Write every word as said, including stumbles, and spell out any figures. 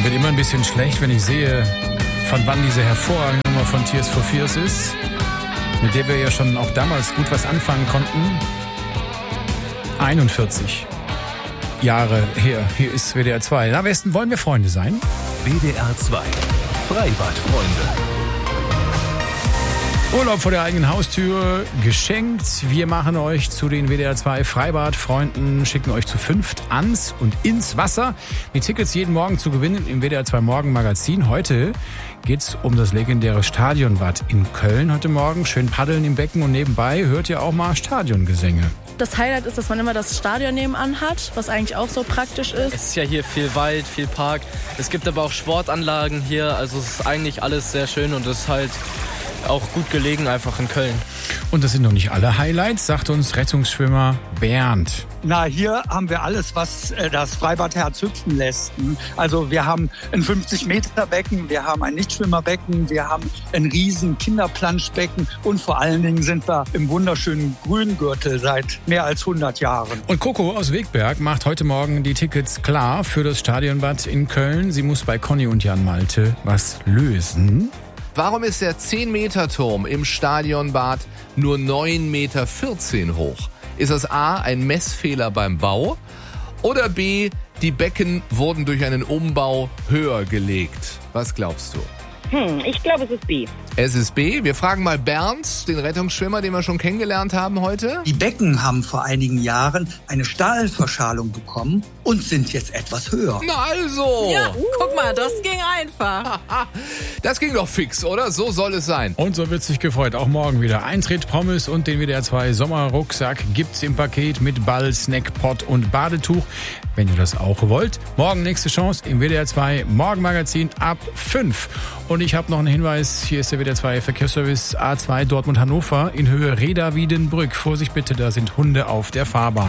wird immer ein bisschen schlecht, wenn ich sehe, von wann diese hervorragende Nummer von Tears for Fears ist, mit der wir ja schon auch damals gut was anfangen konnten. einundvierzig Jahre her. Hier ist W D R zwei. Na, am besten wollen wir Freunde sein. W D R zwei. Freibadfreunde. Urlaub vor der eigenen Haustür geschenkt. Wir machen euch zu den W D R zwei Freibadfreunden, schicken euch zu fünft ans und ins Wasser. Die Tickets jeden Morgen zu gewinnen im W D R zwei Morgenmagazin. Heute geht's um das legendäre Stadionbad in Köln heute Morgen. Schön paddeln im Becken und nebenbei hört ihr auch mal Stadiongesänge. Das Highlight ist, dass man immer das Stadion nebenan hat, was eigentlich auch so praktisch ist. Es ist ja hier viel Wald, viel Park. Es gibt aber auch Sportanlagen hier. Also es ist eigentlich alles sehr schön und es ist halt auch gut gelegen einfach in Köln. Und das sind noch nicht alle Highlights, sagt uns Rettungsschwimmer Bernd. Na, hier haben wir alles, was das Freibadherz hüpfen lässt. Also wir haben ein fünfzig Meter Becken, wir haben ein Nichtschwimmerbecken, wir haben ein riesen Kinderplanschbecken und vor allen Dingen sind wir im wunderschönen Grüngürtel seit mehr als hundert Jahren. Und Coco aus Wegberg macht heute Morgen die Tickets klar für das Stadionbad in Köln. Sie muss bei Conny und Jan Malte was lösen. Warum ist der zehn Meter Turm im Stadionbad nur neun Meter vierzehn hoch? Ist das A, ein Messfehler beim Bau? Oder B, die Becken wurden durch einen Umbau höher gelegt? Was glaubst du? Hm, ich glaube, es ist B. Es ist B. Wir fragen mal Bernd, den Rettungsschwimmer, den wir schon kennengelernt haben heute. Die Becken haben vor einigen Jahren eine Stahlverschalung bekommen und sind jetzt etwas höher. Na also! Ja, guck mal, das ging einfach. Das ging doch fix, oder? So soll es sein. Und so wird sich gefreut. Auch morgen wieder. Eintritt, Pommes und den W D R zwei Sommerrucksack gibt's im Paket mit Ball, Snackpot und Badetuch. Wenn ihr das auch wollt. Morgen nächste Chance im W D R zwei Morgenmagazin ab fünf. Und ich habe noch einen Hinweis. Hier ist der W D R zwei Verkehrsservice A zwei Dortmund-Hannover in Höhe Reda-Wiedenbrück. Vorsicht bitte, da sind Hunde auf der Fahrbahn.